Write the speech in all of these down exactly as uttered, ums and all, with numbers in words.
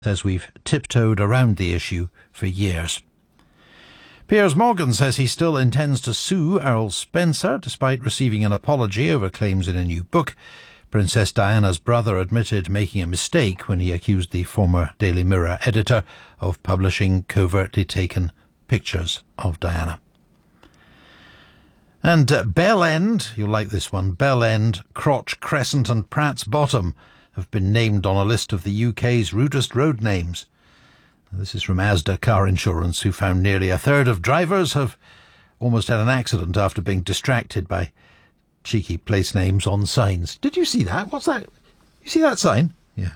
Says we've tiptoed around the issue for years. Piers Morgan says he still intends to sue Earl Spencer despite receiving an apology over claims in a new book. Princess Diana's brother admitted making a mistake when he accused the former Daily Mirror editor of publishing covertly taken pictures of Diana. And uh, Bell End, you'll like this one, Bell End, Crotch Crescent and Pratt's Bottom have been named on a list of the U K's rudest road names. This is from Asda Car Insurance, who found nearly a third of drivers have almost had an accident after being distracted by cheeky place names on signs. Did you see that? What's that? You see that sign? Yeah.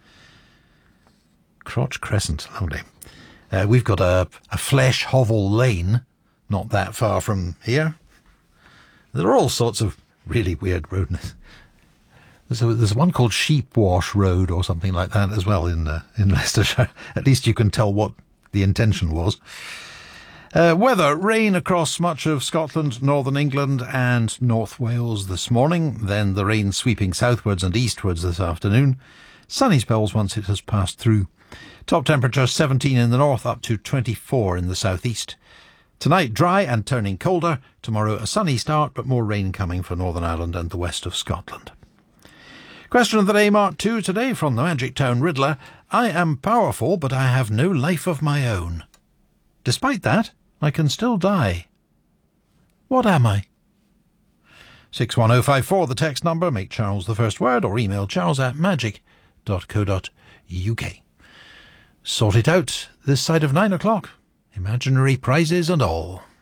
Crotch Crescent, lovely. Uh, we've got a, a Flesh Hovel Lane, not that far from here. There are all sorts of really weird road names. There's, a, there's one called Sheepwash Road or something like that as well in uh, in Leicestershire. At least you can tell what the intention was. Uh, weather, rain across much of Scotland, northern England and North Wales this morning. Then the rain sweeping southwards and eastwards this afternoon. Sunny spells once it has passed through. Top temperature seventeen in the north up to twenty-four in the southeast. Tonight dry and turning colder. Tomorrow a sunny start but more rain coming for Northern Ireland and the west of Scotland. Question of the day, Mark two, today from the Magic Town Riddler. I am powerful, but I have no life of my own. Despite that, I can still die. What am I? six one oh five four, the text number. Make Charles the first word or email charles at magic dot co dot uk. Sort it out this side of nine o'clock. Imaginary prizes and all.